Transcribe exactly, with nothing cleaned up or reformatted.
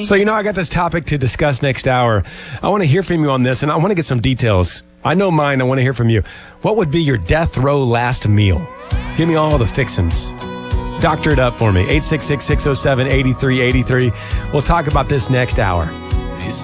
So, you know, I got this topic to discuss next hour. I want to hear from you on this, and I want to get some details. I know mine. I want to hear from you. What would be your death row last meal? Give me all the fixins. Doctor it up for me. eight six six, six oh seven, eight three eight three. We'll talk about this next hour.